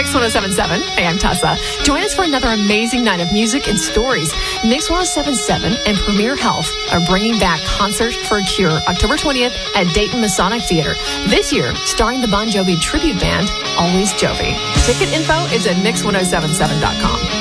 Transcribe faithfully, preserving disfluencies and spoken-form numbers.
Mix one oh seven point seven. Hey, I'm Tessa. Join us for another amazing night of music and stories. Mix one oh seven point seven and Premier Health are bringing back Concert for a Cure October twentieth at Dayton Masonic Theater. This year, starring the Bon Jovi tribute band, Always Jovi. Ticket info is at mix one oh seven seven dot com.